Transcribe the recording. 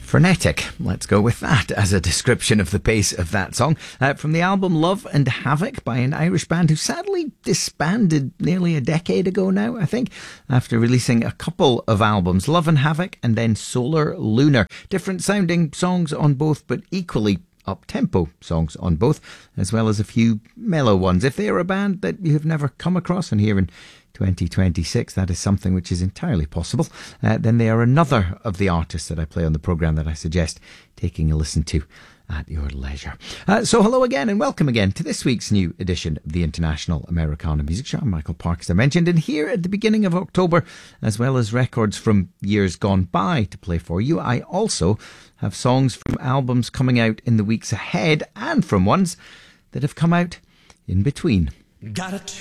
Frenetic. Let's go with that as a description of the pace of that song. From the album Love and Havoc by an Irish band who sadly disbanded nearly a decade ago now, I think, after releasing a couple of albums, Love and Havoc and then Solar Lunar. Different sounding songs on both, but equally up-tempo songs on both, as well as a few mellow ones. If they are a band that you have never come across and here in 2026, that is something which is entirely possible, then they are another of the artists that I play on the programme that I suggest taking a listen to at your leisure. So hello again and welcome again to this week's new edition of the International Americana Music Show. I'm Michael Park, as I mentioned, and here at the beginning of October, as well as records from years gone by to play for you, I also have songs from albums coming out in the weeks ahead and from ones that have come out in between. Got it.